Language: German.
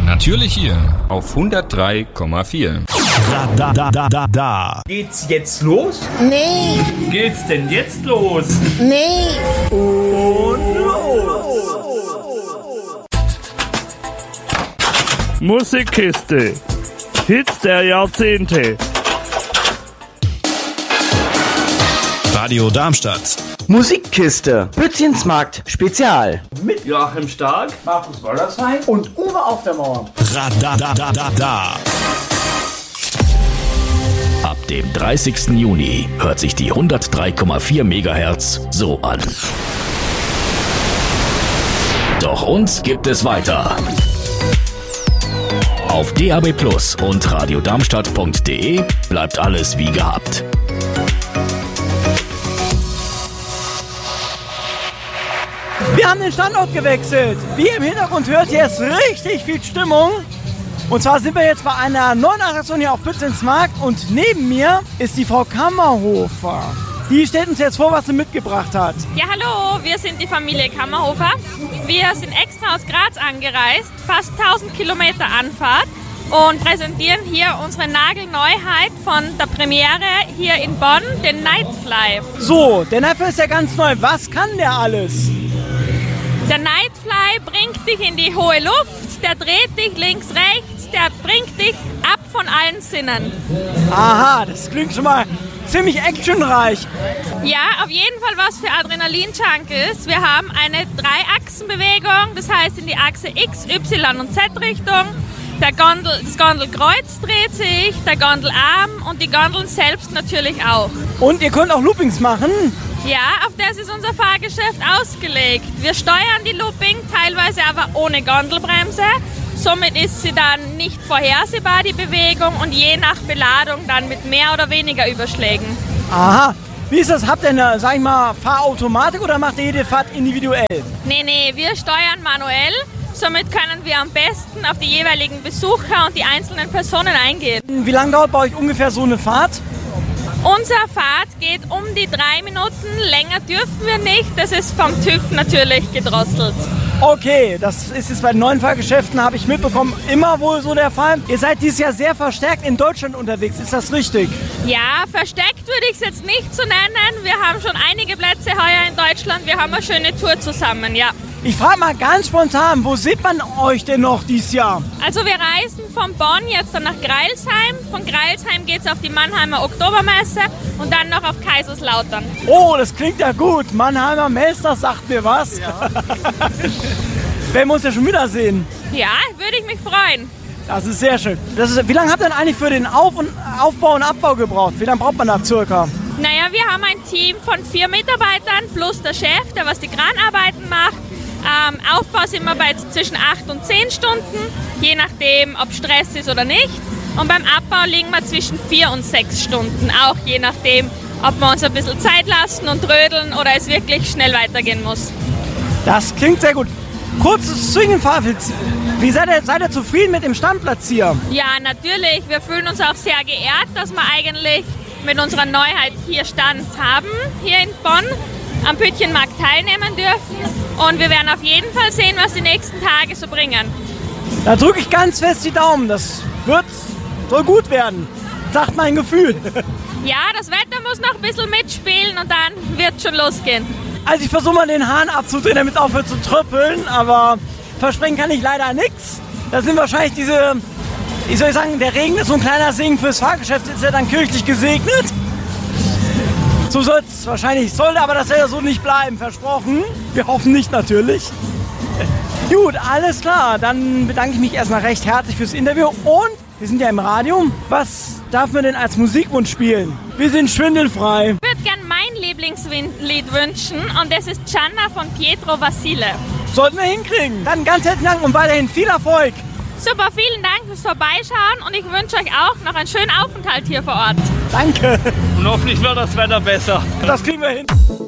Natürlich hier auf 103,4. Da. Geht's jetzt los? Nee. Geht's denn jetzt los? Nee. Und los! Musikkiste. Hits der Jahrzehnte. Radio Darmstadt. Musikkiste. Pützchensmarkt Spezial. Mit Joachim Stark, Markus Wollersheim Und Uwe auf der Mauer. Da. Ab dem 30. Juni hört sich die 103,4 MHz so an. Doch uns gibt es weiter. Auf DAB+ und radiodarmstadt.de bleibt alles wie gehabt. Wir haben den Standort gewechselt. Wie ihr im Hintergrund hört, hier ist richtig viel Stimmung. Und zwar sind wir jetzt bei einer neuen Attraktion hier auf Pützchensmarkt. Und neben mir ist die Frau Kammerhofer. Die stellt uns jetzt vor, was sie mitgebracht hat. Ja, hallo, wir sind die Familie Kammerhofer. Wir sind extra aus Graz angereist, fast 1000 Kilometer Anfahrt und präsentieren hier unsere Nagelneuheit von der Premiere hier in Bonn, den Nightfly. So, der Nightfly ist ja ganz neu. Was kann der alles? Der Nightfly bringt dich in die hohe Luft, der dreht dich links, rechts, der bringt dich ab von allen Sinnen. Aha, das klingt schon mal ziemlich actionreich. Ja, auf jeden Fall was für Adrenalin-Junkies. Wir haben eine 3-Achsen-Bewegung, das heißt in die Achse X, Y und Z-Richtung. Das Gondelkreuz dreht sich, der Gondelarm und die Gondeln selbst natürlich auch. Und ihr könnt auch Loopings machen. Ja, auf das ist unser Fahrgeschäft ausgelegt. Wir steuern die Looping, teilweise aber ohne Gondelbremse. Somit ist sie dann nicht vorhersehbar, die Bewegung, und je nach Beladung dann mit mehr oder weniger Überschlägen. Aha. Wie ist das? Habt ihr eine, sag ich mal, Fahrautomatik oder macht ihr jede Fahrt individuell? Nee, wir steuern manuell. Somit können wir am besten auf die jeweiligen Besucher und die einzelnen Personen eingehen. Wie lange dauert bei euch ungefähr so eine Fahrt? Unsere Fahrt geht um die 3 Minuten. Länger dürfen wir nicht. Das ist vom TÜV natürlich gedrosselt. Okay, das ist jetzt bei den neuen Fahrgeschäften, habe ich mitbekommen, immer wohl so der Fall. Ihr seid dieses Jahr sehr verstärkt in Deutschland unterwegs, ist das richtig? Ja, versteckt würde ich es jetzt nicht so nennen. Wir haben schon einige Plätze heuer in Deutschland. Wir haben eine schöne Tour zusammen, ja. Ich frage mal ganz spontan, wo sieht man euch denn noch dieses Jahr? Also wir reisen von Bonn jetzt dann nach Greilsheim. Von Greilsheim geht es auf die Mannheimer Oktobermesse und dann noch auf Kaiserslautern. Oh, das klingt ja gut. Mannheimer Messe, das sagt mir was. Ja. Werden wir uns ja schon wiedersehen. Ja, würde ich mich freuen. Das ist sehr schön. Wie lange habt ihr denn eigentlich für den Aufbau und Abbau gebraucht? Wie lange braucht man da circa? Naja, wir haben ein Team von 4 Mitarbeitern plus der Chef, der was die Kranarbeiten macht. Aufbau sind wir bei zwischen 8 und 10 Stunden, je nachdem, ob Stress ist oder nicht. Und beim Abbau liegen wir zwischen 4 und 6 Stunden, auch je nachdem, ob wir uns ein bisschen Zeit lassen und trödeln oder es wirklich schnell weitergehen muss. Das klingt sehr gut. Kurzes Zwischenfazit. Wie seid ihr zufrieden mit dem Standplatz hier? Ja, natürlich. Wir fühlen uns auch sehr geehrt, dass wir eigentlich mit unserer Neuheit hier Stand haben, hier in Bonn, am Pützchenmarkt teilnehmen dürfen. Und wir werden auf jeden Fall sehen, was die nächsten Tage so bringen. Da drücke ich ganz fest die Daumen. Das soll gut werden, sagt mein Gefühl. Ja, das Wetter muss noch ein bisschen mitspielen und dann wird schon losgehen. Also ich versuche mal den Hahn abzudrehen, damit es aufhört zu tröpfeln, aber versprechen kann ich leider nichts. Das sind wahrscheinlich diese, wie soll ich sagen, der Regen ist so ein kleiner Segen fürs Fahrgeschäft, ist ja dann kirchlich gesegnet. So sollte aber das ja so nicht bleiben, versprochen. Wir hoffen nicht natürlich. Gut, alles klar. Dann bedanke ich mich erstmal recht herzlich fürs Interview. Und wir sind ja im Radio. Was darf man denn als Musikwunsch spielen? Wir sind schwindelfrei. Ich würde gerne mein Lieblingslied wünschen und das ist Gianna von Pietro Vasile. Sollten wir hinkriegen. Dann ganz herzlichen Dank und weiterhin viel Erfolg. Super, vielen Dank fürs Vorbeischauen und ich wünsche euch auch noch einen schönen Aufenthalt hier vor Ort. Danke. Und hoffentlich wird das Wetter besser. Das kriegen wir hin.